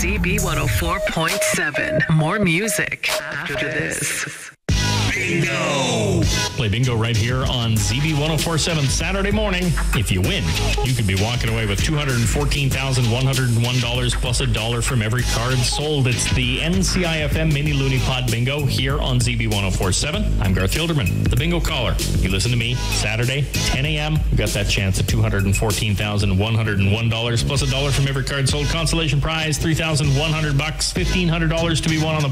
ZB104.7. More music after this. Bingo! Play bingo right here on ZB 104.7 Saturday morning. If you win, you could be walking away with $214,101 plus $1 from every card sold. It's the NCIFM Mini Looney Pod Bingo here on ZB 104.7. I'm Garth Hilderman, the bingo caller. You listen to me Saturday, 10 a.m. You got that chance at $214,101 plus $1 from every card sold. Consolation prize, $3,100, $1,500 to be won on the